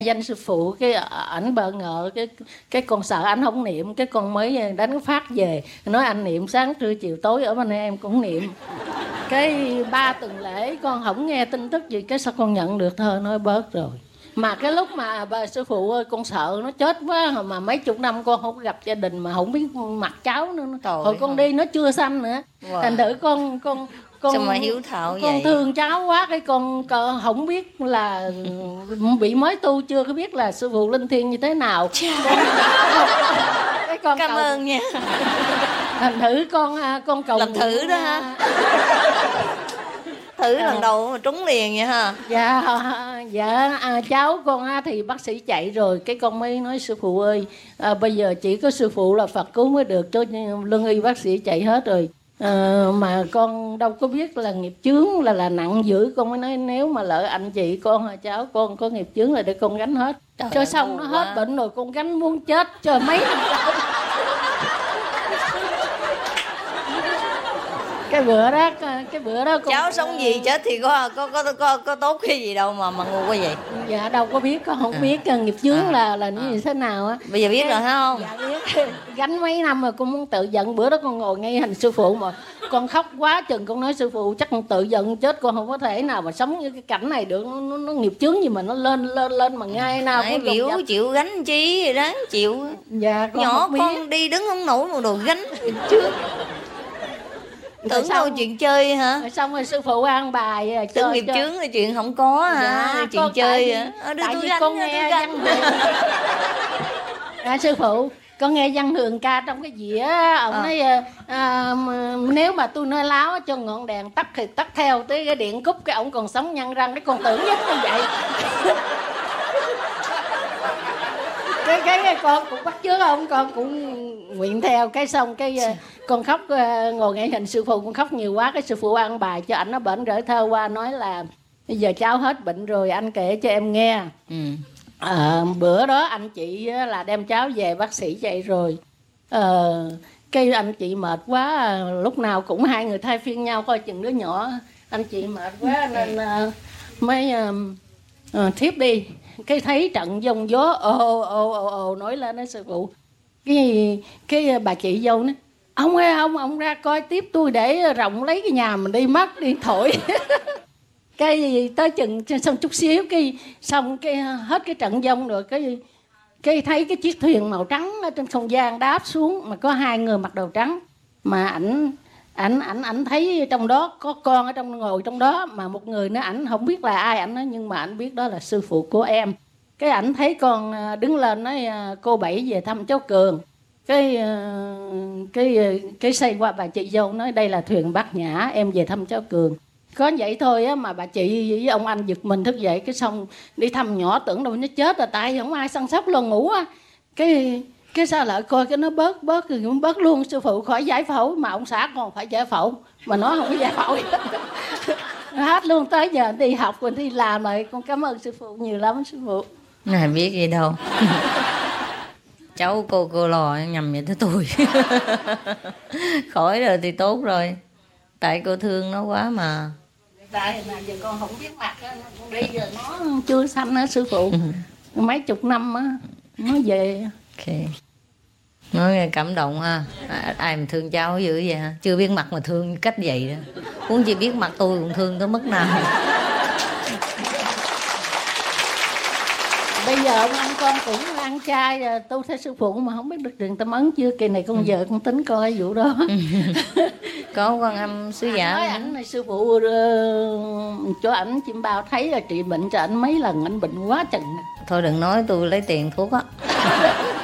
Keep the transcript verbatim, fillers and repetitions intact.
danh sư phụ, cái ảnh bợ ngợ, cái cái con sợ ảnh không niệm, cái con mới đánh phát về nói anh niệm sáng trưa chiều tối ở bên em cũng niệm. Cái ba tuần lễ con không nghe tin tức gì, cái sao con nhận được thơ nói bớt rồi. Mà cái lúc mà bà sư phụ ơi, con sợ nó chết quá, mà mấy chục năm con không gặp gia đình mà không biết mặt cháu nữa. Trời hồi con đi nó chưa sanh nữa. Wow. Thành thử con con con sao mà hiếu thảo con vậy? thương cháu quá, cái con, con không biết là bị mới tu, chưa có biết là sư phụ linh thiêng như thế nào. Cái con cảm cầu... ơn nha. Thành thử con con cầu làm thử đó ha. Thử à. Lần đầu mà trúng liền vậy ha. Dạ dạ à, cháu con thì bác sĩ chạy rồi, cái con mới nói sư phụ ơi, à, bây giờ chỉ có sư phụ là Phật cứu mới được, chứ lương y bác sĩ chạy hết rồi. À, mà con đâu có biết là nghiệp chướng là là nặng dữ. Con mới nói nếu mà lỡ anh chị con hay cháu con có nghiệp chướng là để con gánh hết. Trời cho xong nó hết quá. Bệnh rồi con gánh muốn chết chờ mấy năm. Cái bữa đó cái bữa đó con... cháu sống gì chết thì có có có có, có tốt cái gì đâu mà mà ngu quá vậy. Dạ đâu có biết, con không à. biết nghiệp chướng à. là là như thế nào á. Bây giờ biết cái... rồi hả không? Dạ biết. Gánh mấy năm rồi con muốn tự giận. Bữa đó con ngồi ngay hành sư phụ mà con khóc quá chừng, con nói sư phụ chắc con tự giận chết, con không có thể nào mà sống như cái cảnh này được. Nó, nó, nó nghiệp chướng gì mà nó lên lên lên mà ngay nào cũng biểu chịu gánh chi đáng chịu. Dạ con nhỏ con đi đứng không nổi một đồ gánh nghiệp chướng. Tưởng đâu chuyện chơi hả? Rồi xong rồi sư phụ ăn bài tưởng nghiệp chướng là chuyện không có hả? Dạ, chuyện chơi hả? Tại vì, tại vì con nghe văn hường. À, sư phụ con nghe văn hường ca trong cái dĩa ông à. nói à, nếu mà tôi nói láo cho ngọn đèn tắt thì tắt theo tới cái điện cúp, cái ổng còn sống nhăn răng, cái con tưởng nhất như vậy. cái, cái cái con cũng bắt chước không, con cũng nguyện theo. Cái xong cái con khóc, ngồi ngay hình sư phụ con khóc nhiều quá, cái sư phụ ăn bài cho ảnh, nó bệnh rỡi thơ qua nói là bây giờ cháu hết bệnh rồi anh kể cho em nghe. Ừ. À, bữa đó anh chị là đem cháu về bác sĩ chạy rồi. À, cái anh chị mệt quá, lúc nào cũng hai người thay phiên nhau coi chừng đứa nhỏ. Anh chị mệt quá nên uh, mới uh, uh, thiếp đi. Cái thấy trận giông gió ồ ồ ồ ồ nói lên đó sư phụ. Cái cái bà chị dâu nói ông ơi ông ông ra coi tiếp tôi để rộng lấy cái nhà mình đi mất đi thổi. Cái tới chừng xong chút xíu cái xong cái hết cái trận giông rồi, cái cái thấy cái chiếc thuyền màu trắng ở trên sông Giang đáp xuống, mà có hai người mặc đồ trắng, mà ảnh ảnh ảnh ảnh thấy trong đó có con ở trong ngồi trong đó, mà một người nữa ảnh không biết là ai, ảnh nói nhưng mà ảnh biết đó là sư phụ của em. Cái ảnh thấy con đứng lên nói cô Bảy về thăm cháu Cường. Cái cái cái xây qua bà chị dâu nói đây là thuyền Bát Nhã, em về thăm cháu Cường. Có vậy thôi á mà bà chị với ông anh giật mình thức dậy, cái xong đi thăm nhỏ tưởng đâu nó chết rồi, tại không ai săn sóc luôn ngủ á. Cái cái sao lại coi cái nó bớt bớt rồi cũng bớt luôn, sư phụ khỏi giải phẫu mà ông xã còn phải giải phẫu mà nó không có giải phẫu. Hết luôn, tới giờ đi học rồi đi làm rồi. Con cảm ơn sư phụ nhiều lắm sư phụ. Này biết gì đâu. Cháu cô cô lò nhầm vậy tới tôi. Khỏi rồi thì tốt rồi, tại cô thương nó quá mà. Tại là giờ con không biết mặt á, con đi giờ nó chưa sanh á sư phụ. Mấy chục năm á nó về. Ok. Nói nghe cảm động ha. À, ai mà thương cháu dữ vậy ha. Chưa biết mặt mà thương cách vậy đó. Muốn chỉ biết mặt tôi cũng thương tới mức nào. Bây giờ ông anh con cũng ăn chay tu theo sư phụ mà không biết được truyền tâm ấn chưa. Kỳ này con vợ con tính coi vụ đó. Có Quan Âm sứ giả nói ảnh này sư phụ uh, cho ảnh chim bao thấy là trị bệnh cho ảnh mấy lần, ảnh bệnh quá chừng. Thôi đừng nói tôi lấy tiền thuốc á.